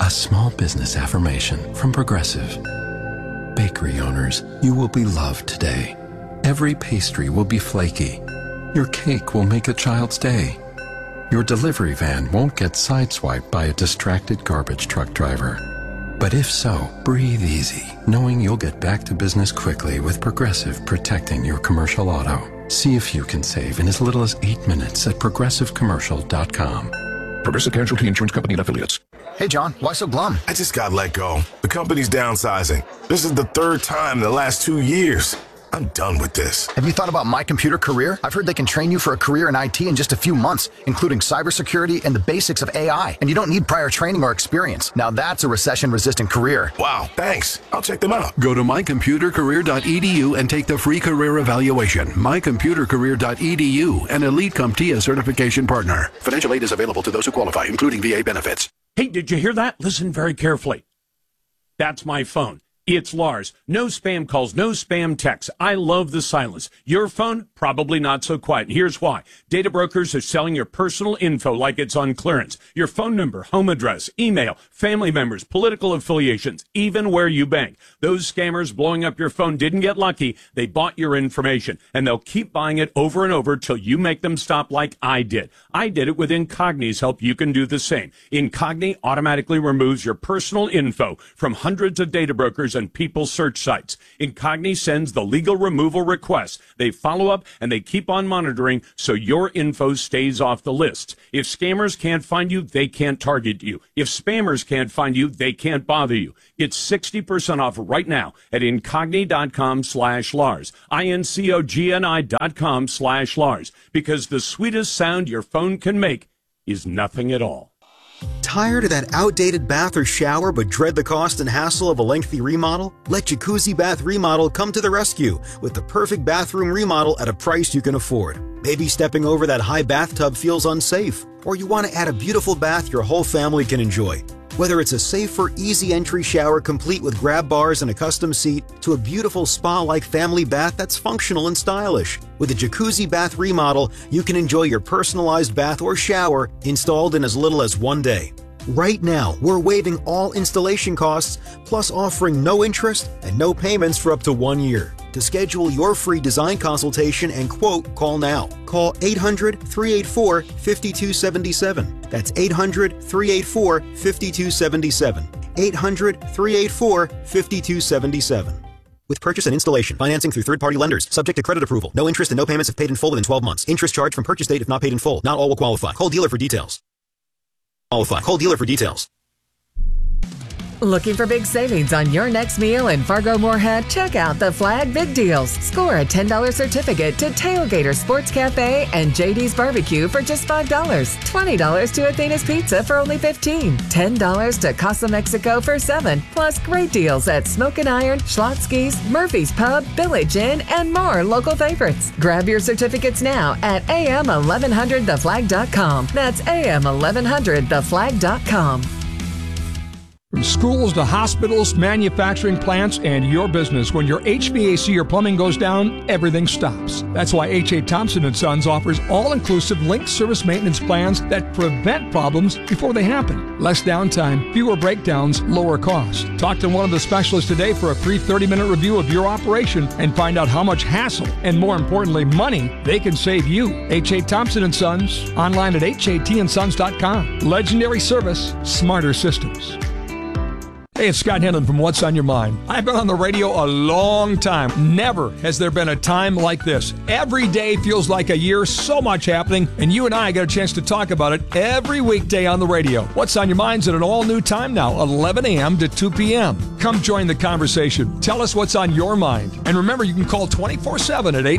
A small business affirmation from Progressive. Bakery owners, you will be loved today. Every pastry will be flaky. Your cake will make a child's day. Your delivery van won't get sideswiped by a distracted garbage truck driver. But if so, breathe easy, knowing you'll get back to business quickly with Progressive protecting your commercial auto. See if you can save in as little as 8 minutes at progressivecommercial.com. Progressive Casualty Insurance Company and Affiliates. Hey, John, why so glum? I just got let go. The company's downsizing. This is the third time in the last 2 years. I'm done with this. Have you thought about My Computer Career? I've heard they can train you for a career in IT in just a few months, including cybersecurity and the basics of AI. And you don't need prior training or experience. Now that's a recession-resistant career. Wow, thanks. I'll check them out. Go to mycomputercareer.edu and take the free career evaluation. mycomputercareer.edu, an Elite CompTIA certification partner. Financial aid is available to those who qualify, including VA benefits. Hey, did you hear that? Listen very carefully. That's my phone. It's Lars. No spam calls, no spam texts. I love the silence. Your phone, probably not so quiet. Here's why. Data brokers are selling your personal info like it's on clearance. Your phone number, home address, email, family members, political affiliations, even where you bank. Those scammers blowing up your phone didn't get lucky. They bought your information, and they'll keep buying it over and over till you make them stop like I did. I did it with Incogni's help. You can do the same. Incogni automatically removes your personal info from hundreds of data brokers and people search sites. Incogni sends the legal removal requests. They follow up and they keep on monitoring so your info stays off the lists. If scammers can't find you, they can't target you. If spammers can't find you, they can't bother you. Get 60% off right now at incogni.com/Lars. incogni.com/Lars. Because the sweetest sound your phone can make is nothing at all. Tired of that outdated bath or shower but dread the cost and hassle of a lengthy remodel? Let Jacuzzi Bath Remodel come to the rescue with the perfect bathroom remodel at a price you can afford. Maybe stepping over that high bathtub feels unsafe, or you want to add a beautiful bath your whole family can enjoy. Whether it's a safer, easy entry shower complete with grab bars and a custom seat, to a beautiful spa-like family bath that's functional and stylish. With a Jacuzzi Bath Remodel, you can enjoy your personalized bath or shower installed in as little as 1 day. Right now, we're waiving all installation costs, plus offering no interest and no payments for up to 1 year. To schedule your free design consultation and quote, call now. Call 800-384-5277. That's 800-384-5277. 800-384-5277. With purchase and installation, financing through third-party lenders, subject to credit approval. No interest and no payments if paid in full within 12 months. Interest charged from purchase date if not paid in full. Not all will qualify. Call dealer for details. Call dealer for details. Looking for big savings on your next meal in Fargo-Moorhead? Check out the Flag Big Deals. Score a $10 certificate to Tailgater Sports Cafe and JD's Barbecue for just $5. $20 to Athena's Pizza for only $15. $10 to Casa Mexico for $7. Plus great deals at Smoke and Iron, Schlotzsky's, Murphy's Pub, Village Inn, and more local favorites. Grab your certificates now at am1100theflag.com. That's am1100theflag.com. From schools to hospitals, manufacturing plants, and your business, when your HVAC or plumbing goes down, everything stops. That's why H.A. Thompson & Sons offers all-inclusive linked service maintenance plans that prevent problems before they happen. Less downtime, fewer breakdowns, lower cost. Talk to one of the specialists today for a free 30-minute review of your operation and find out how much hassle and, more importantly, money they can save you. H.A. Thompson & Sons, online at hatandsons.com. Legendary service, smarter systems. Hey, it's Scott Henlon from What's on Your Mind. I've been on the radio a long time. Never has there been a time like this. Every day feels like a year, so much happening, and you and I get a chance to talk about it every weekday on the radio. What's on Your Mind's at an all-new time now, 11 a.m. to 2 p.m. Come join the conversation. Tell us what's on your mind. And remember, you can call 24/7 at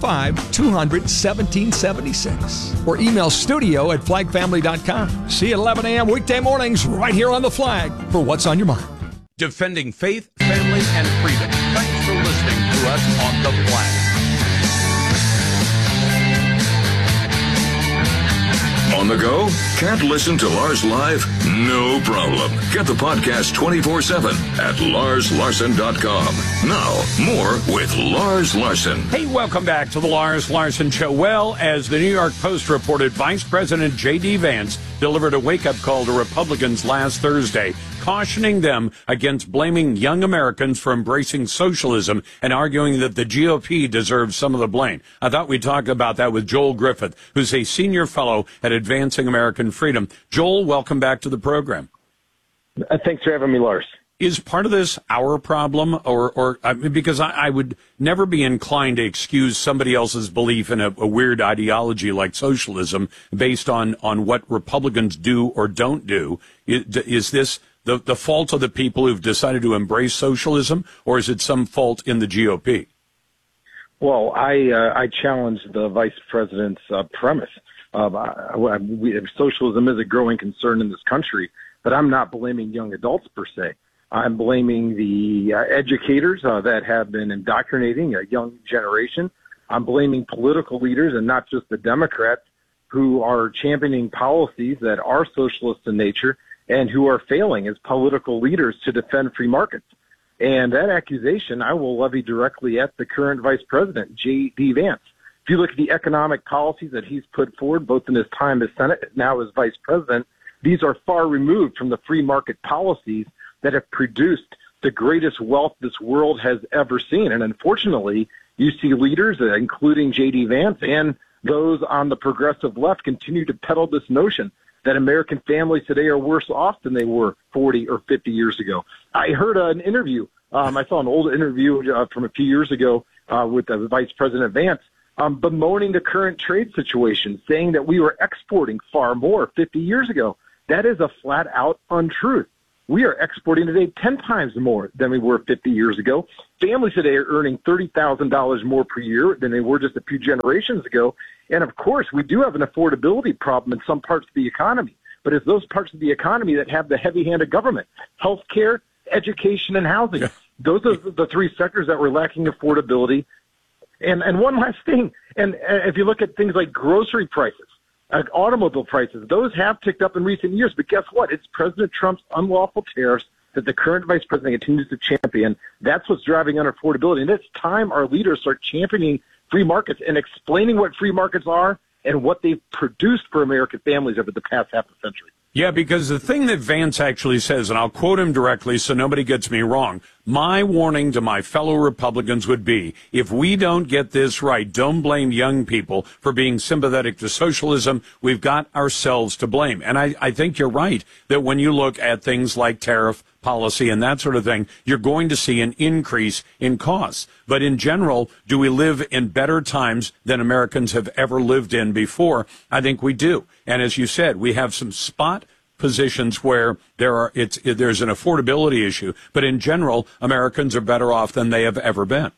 855-200-1776 or email studio@flagfamily.com. See you at 11 a.m. weekday mornings right here on The Flag for What's on Your Mind. Defending faith, family, and freedom. Thanks for listening to us on The Flag. On the go, Can't listen to Lars live? No problem. Get the podcast 24/7 at LarsLarson.com. Now, more with Lars Larson. Hey, welcome back to the Lars Larson Show. Well, as the New York Post reported, Vice President J.D. Vance delivered a wake-up call to Republicans last Thursday, cautioning them against blaming young Americans for embracing socialism and arguing that the GOP deserves some of the blame. I thought we'd talk about that with Joel Griffith, who's a senior fellow at Advancing American Freedom. Joel, welcome back to the program. Thanks for having me, Lars. Is part of this our problem, or because I would never be inclined to excuse somebody else's belief in a weird ideology like socialism based on what Republicans do or don't do? Is this the fault of the people who've decided to embrace socialism, or is it some fault in the GOP? Well, I challenge the vice president's premise. Socialism is a growing concern in this country, but I'm not blaming young adults per se. I'm blaming the educators that have been indoctrinating a young generation. I'm blaming political leaders, and not just the Democrats, who are championing policies that are socialist in nature and who are failing as political leaders to defend free markets. And that accusation I will levy directly at the current vice president, J.D. Vance. If you look at the economic policies that he's put forward, both in his time as Senate and now as vice president, these are far removed from the free market policies that have produced the greatest wealth this world has ever seen. And unfortunately, you see leaders, including J.D. Vance and those on the progressive left, continue to peddle this notion that American families today are worse off than they were 40 or 50 years ago. I heard an interview. I saw an old interview from a few years ago with Vice President Vance bemoaning the current trade situation, saying that we were exporting far more 50 years ago. That is a flat-out untruth. We are exporting today 10 times more than we were 50 years ago. Families today are earning $30,000 more per year than they were just a few generations ago. And, of course, we do have an affordability problem in some parts of the economy. But it's those parts of the economy that have the heavy hand of government: healthcare, education, and housing. Those are the three sectors that were lacking affordability. And one last thing, and if you look at things like grocery prices, automobile prices, those have ticked up in recent years. But guess what? It's President Trump's unlawful tariffs that the current vice president continues to champion. That's what's driving unaffordability. And it's time our leaders start championing free markets and explaining what free markets are and what they've produced for American families over the past half a century. Yeah, because the thing that Vance actually says, and I'll quote him directly so nobody gets me wrong, my warning to my fellow Republicans would be, if we don't get this right, don't blame young people for being sympathetic to socialism. We've got ourselves to blame. And I think you're right that when you look at things like tariff policy and that sort of thing, you're going to see an increase in costs. But in general, do we live in better times than Americans have ever lived in before? I think we do. And as you said, we have some spot positions where there's an affordability issue, but in general, Americans are better off than they have ever been.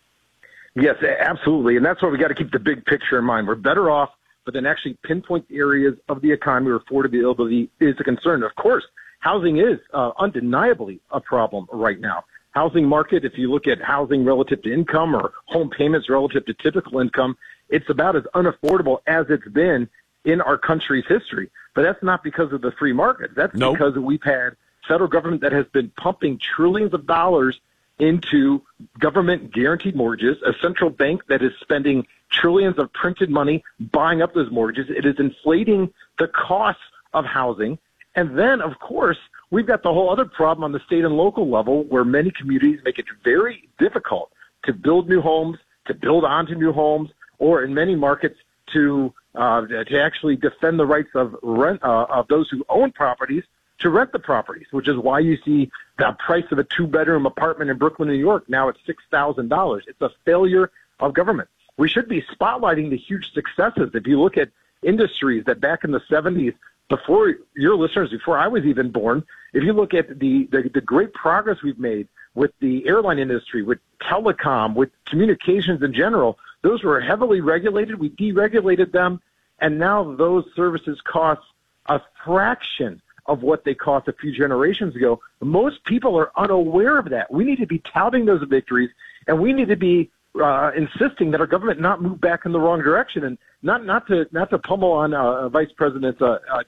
Yes, absolutely. And that's why we got to keep the big picture in mind. We're better off, but then actually pinpoint areas of the economy where affordability is a concern. Of course, housing is undeniably a problem right now. Housing market, if you look at housing relative to income or home payments relative to typical income, it's about as unaffordable as it's been in our country's history. But that's not because of the free market. That's because we've had federal government that has been pumping trillions of dollars into government guaranteed mortgages, a central bank that is spending trillions of printed money buying up those mortgages. It is inflating the costs of housing. And then, of course, we've got the whole other problem on the state and local level where many communities make it very difficult to build new homes, to build onto new homes, or in many markets to actually defend the rights of those who own properties to rent the properties, which is why you see the price of a two-bedroom apartment in Brooklyn, New York, now at $6,000. It's a failure of government. We should be spotlighting the huge successes. If you look at industries that back in the 70s, before your listeners, before I was even born, if you look at the great progress we've made with the airline industry, with telecom, with communications in general, those were heavily regulated. We deregulated them, and now those services cost a fraction of what they cost a few generations ago. Most people are unaware of that. We need to be touting those victories, and we need to be insisting that our government not move back in the wrong direction, and not to pummel on Vice President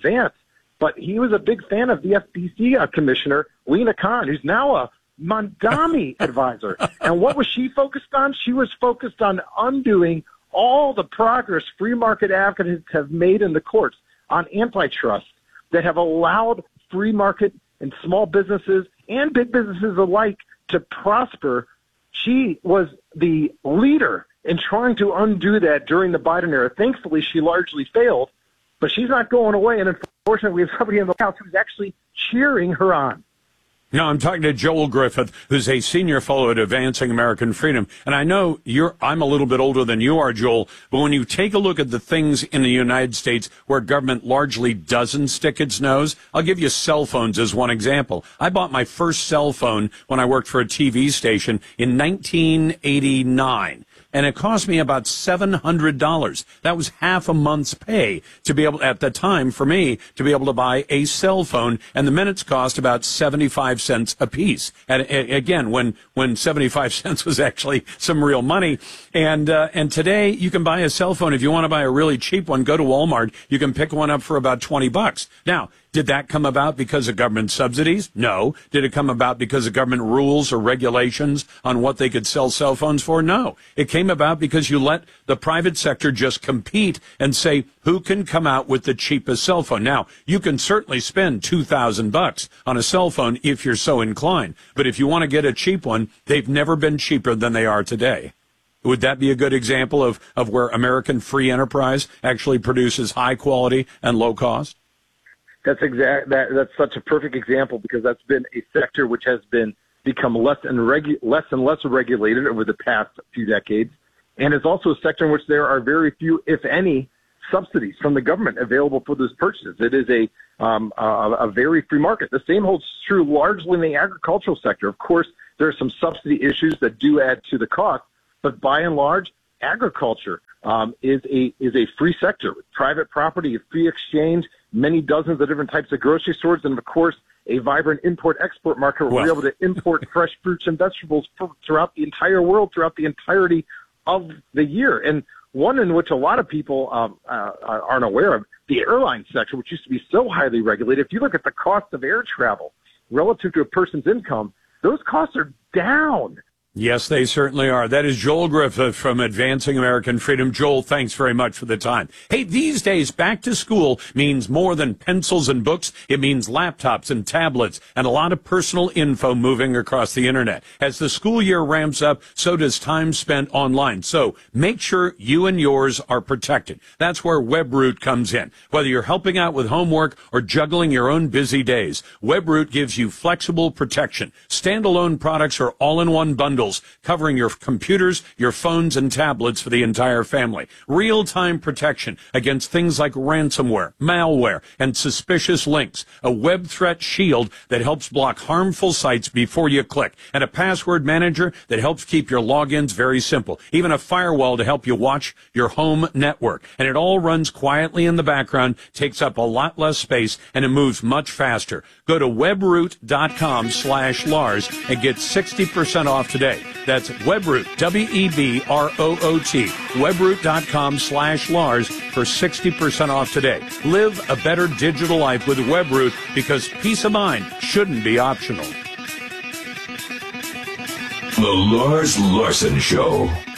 Vance, but he was a big fan of the FTC commissioner, Lena Khan, who's now a Mondami advisor. And what was she focused on? She was focused on undoing all the progress free market advocates have made in the courts on antitrust that have allowed free market and small businesses and big businesses alike to prosper. She was the leader in trying to undo that during the Biden era. Thankfully, she largely failed, but she's not going away. And unfortunately, we have somebody in the House who's actually cheering her on. No, I'm talking to Joel Griffith, who's a senior fellow at Advancing American Freedom. And I know I'm a little bit older than you are, Joel, but when you take a look at the things in the United States where government largely doesn't stick its nose, I'll give you cell phones as one example. I bought my first cell phone when I worked for a TV station in 1989. And it cost me about $700. That was half a month's pay to be able, at the time, for me, to be able to buy a cell phone. And the minutes cost about 75 cents a piece. And again, when 75 cents was actually some real money. And today you can buy a cell phone. If you want to buy a really cheap one, go to Walmart. You can pick one up for about $20. Now, did that come about because of government subsidies? No. Did it come about because of government rules or regulations on what they could sell cell phones for? No. It came about because you let the private sector just compete and say, who can come out with the cheapest cell phone? Now, you can certainly spend $2,000 on a cell phone if you're so inclined. But if you want to get a cheap one, they've never been cheaper than they are today. Would that be a good example of where American free enterprise actually produces high quality and low cost? That's that's such a perfect example, because that's been a sector which has become less and less regulated over the past few decades, and it's also a sector in which there are very few, if any, subsidies from the government available for those purchases. It is a very free market. The same holds true largely in the agricultural sector. Of course, there are some subsidy issues that do add to the cost, but by and large, agriculture is a free sector with private property, a free exchange, many dozens of different types of grocery stores, and of course, a vibrant import-export market where we're able to import fresh fruits and vegetables throughout the entire world, throughout the entirety of the year. And one in which a lot of people aren't aware of, the airline sector, which used to be so highly regulated. If you look at the cost of air travel relative to a person's income, those costs are down. Yes, they certainly are. That is Joel Griffith from Advancing American Freedom. Joel, thanks very much for the time. Hey, these days, back to school means more than pencils and books. It means laptops and tablets and a lot of personal info moving across the internet. As the school year ramps up, so does time spent online. So make sure you and yours are protected. That's where WebRoot comes in. Whether you're helping out with homework or juggling your own busy days, WebRoot gives you flexible protection. Standalone products are all-in-one bundles, covering your computers, your phones, and tablets for the entire family. Real-time protection against things like ransomware, malware, and suspicious links. A web threat shield that helps block harmful sites before you click. And a password manager that helps keep your logins very simple. Even a firewall to help you watch your home network. And it all runs quietly in the background, takes up a lot less space, and it moves much faster. Go to webroot.com/Lars and get 60% off today. That's WebRoot, WEBROOT, webroot.com/Lars for 60% off today. Live a better digital life with WebRoot, because peace of mind shouldn't be optional. The Lars Larson Show.